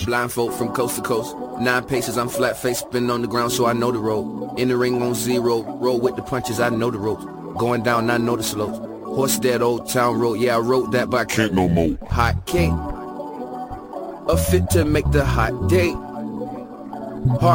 Blindfold from coast to coast. 9 paces, I'm flat faced, spin on the ground so I know the road. In the ring on 0, roll with the punches, I know the ropes. Going down, I know the slopes. Horse dead, Old Town Road, yeah I wrote that but I can't no more. Hot cake, a fit to make the hot date. Hard